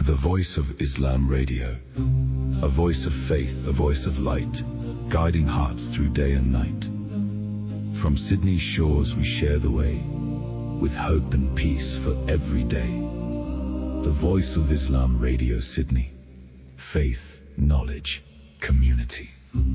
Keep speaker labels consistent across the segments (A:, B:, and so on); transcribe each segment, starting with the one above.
A: the Voice of Islam Radio, a voice of faith, a voice of light, guiding hearts through day and night. From Sydney's shores we share the way, with hope and peace for every day. The Voice of Islam Radio Sydney. Faith, knowledge, community.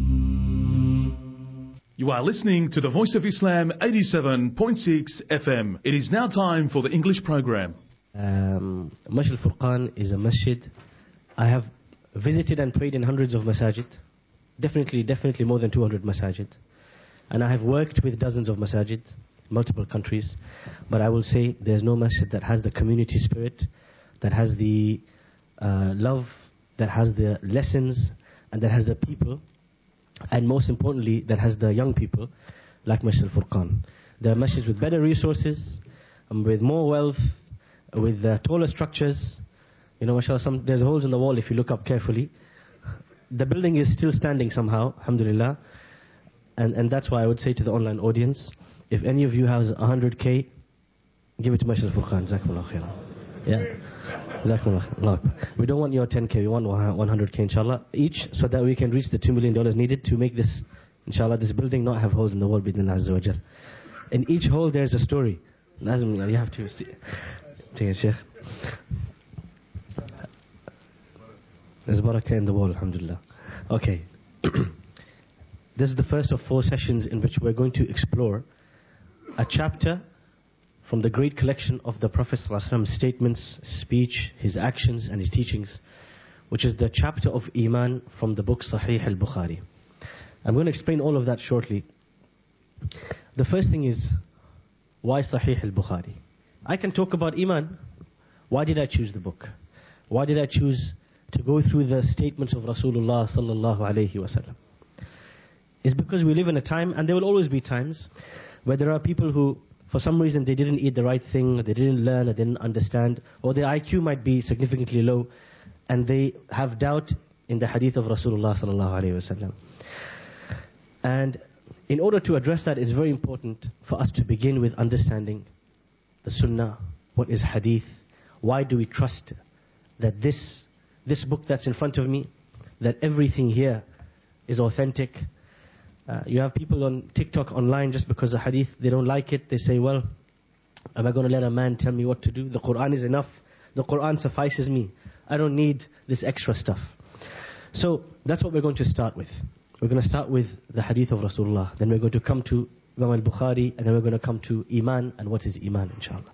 B: You are listening to the Voice of Islam 87.6 FM. It is now time for the English program.
C: Masjid al-Furqan is a masjid. I have visited and prayed in hundreds of masajid. Definitely more than 200 masajid. And I have worked with dozens of masajid, multiple countries. But I will say there's no masjid that has the community spirit, that has the love, that has the lessons, and that has the people, and most importantly, that has the young people, like Masjid al-Furqan. There are masjids with better resources, with more wealth, with taller structures. You know, mashallah, there's holes in the wall if you look up carefully. The building is still standing somehow, alhamdulillah. And that's why I would say to the online audience, if any of you has 100k, give it to Masjid al-Furqan. Jazakumullah khairan. Yeah. Jazakumullah. We don't want your 10k, we want 100k inshallah each, so that we can reach the $2 million needed to make this, inshallah, this building not have holes in the wall, bidnillah azza wa jal. In each hole there's a story. Lazim, you have to see. Take it, Sheikh. There's barakah in the wall, alhamdulillah. Okay. This is the first of 4 sessions in which we're going to explore a chapter from the great collection of the Prophet ﷺ's statements, speech, his actions and his teachings, which is the chapter of Iman from the book Sahih al-Bukhari. I'm going to explain all of that shortly. The first thing is, why Sahih al-Bukhari? I can talk about Iman. Why did I choose the book? Why did I choose to go through the statements of Rasulullah sallallahu alayhi wasallam? It's because we live in a time, and there will always be times, where there are people who, for some reason, they didn't eat the right thing, or they didn't learn, or they didn't understand, or their IQ might be significantly low, and they have doubt in the hadith of Rasulullah sallallahu alayhi wasallam. And in order to address that, it's very important for us to begin with understanding the sunnah, what is hadith, why do we trust that this book that's in front of me, that everything here is authentic. You have people on TikTok online, just because the hadith, they don't like it, they say, well, am I going to let a man tell me what to do? The Quran is enough. The Quran suffices me. I don't need this extra stuff. So that's what we're going to start with. We're going to start with the hadith of Rasulullah. Then we're going to come to Imam al-Bukhari, and then we're going to come to Iman, and what is Iman, inshallah.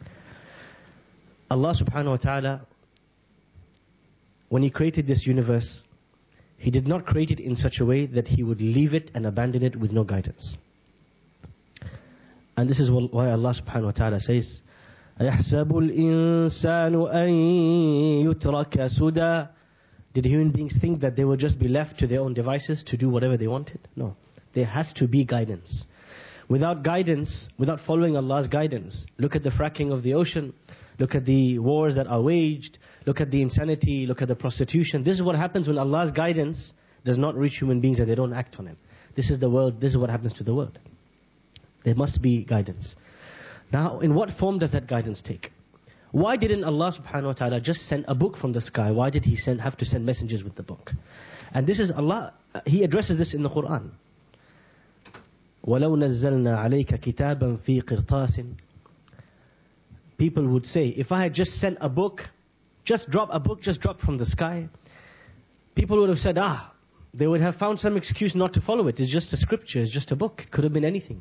C: Allah subhanahu wa ta'ala, when He created this universe, He did not create it in such a way that He would leave it and abandon it with no guidance. And this is why Allah subhanahu wa ta'ala says, أَيَحْسَبُ الْإِنسَانُ أَن يُتْرَكَ سُدًى. Did human beings think that they would just be left to their own devices to do whatever they wanted? No. There has to be guidance. Without guidance, without following Allah's guidance, look at the fracking of the ocean, look at the wars that are waged, look at the insanity, look at the prostitution. This is what happens when Allah's guidance does not reach human beings and they don't act on it. This is the world, this is what happens to the world. There must be guidance. Now, in what form does that guidance take? Why didn't Allah subhanahu wa ta'ala just send a book from the sky? Why did He have to send messengers with the book? And this is Allah, He addresses this in the Quran. وَلَوْ نَزَّلْنَا عَلَيْكَ كِتَابًا فِي قِرْطَاسٍ. People would say, if I had just sent a book, just drop from the sky, people would have said, they would have found some excuse not to follow it. It's just a scripture, it's just a book. It could have been anything.